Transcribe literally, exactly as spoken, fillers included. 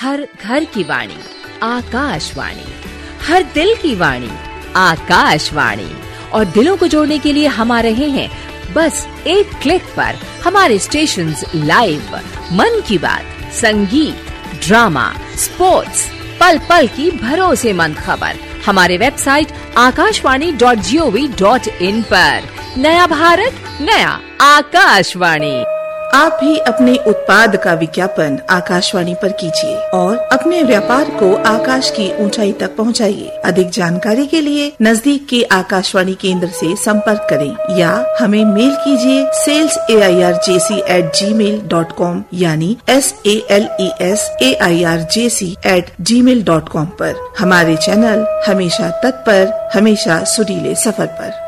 हर घर की वाणी आकाशवाणी, हर दिल की वाणी आकाशवाणी। और दिलों को जोड़ने के लिए हम आ रहे हैं बस एक क्लिक पर। हमारे स्टेशंस लाइव, मन की बात, संगीत, ड्रामा, स्पोर्ट्स, पल पल की भरोसेमंद खबर हमारे website Akashvani dot G O V dot in पर। नया भारत, नया आकाशवाणी। आप भी अपने उत्पाद का विज्ञापन आकाशवाणी पर कीजिए और अपने व्यापार को आकाश की ऊंचाई तक पहुंचाइए। अधिक जानकारी के लिए नजदीक के आकाशवाणी केंद्र से संपर्क करें या हमें मेल कीजिए sales A I R J C eight ji mail dot com यानी S A L E S A I R J C eight ji mail dot com पर। हमारे चैनल हमेशा तत्पर, हमेशा सुरीले सफर पर।